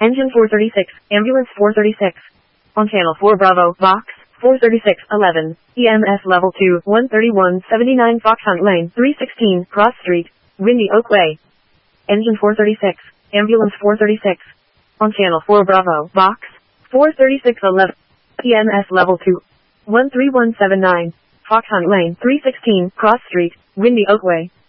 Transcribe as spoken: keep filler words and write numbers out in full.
Engine four thirty-six, Ambulance four thirty-six. On Channel four Bravo, Box, four thirty-six eleven, E M S Level two, one thirty-one seventy-nine Fox Hunt Lane, three sixteen, Cross Street, Windy Oak Way. Engine four thirty-six, Ambulance four thirty-six. On Channel four Bravo, Box, four thirty-six eleven, E M S Level two, one three one seven nine, Fox Hunt Lane, three sixteen, Cross Street, Windy Oak Way.